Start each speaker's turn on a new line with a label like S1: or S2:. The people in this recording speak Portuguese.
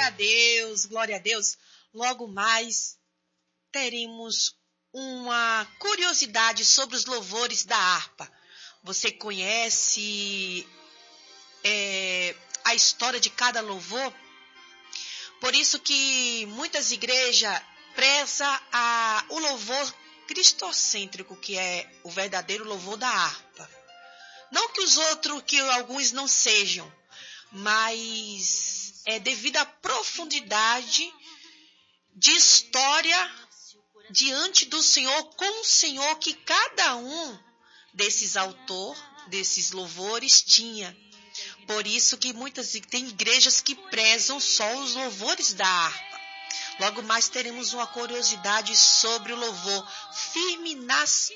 S1: glória a Deus. Logo mais teremos uma curiosidade sobre os louvores da harpa. Você conhece a história de cada louvor? Por isso que muitas igrejas prezam o louvor cristocêntrico, que é o verdadeiro louvor da harpa. Não que os outros, que alguns não sejam, mas é devido à profundidade de história diante do Senhor, com o Senhor, que cada um desses autores, desses louvores tinha. Por isso que tem igrejas que prezam só os louvores da harpa. Logo mais teremos uma curiosidade sobre o louvor firme nas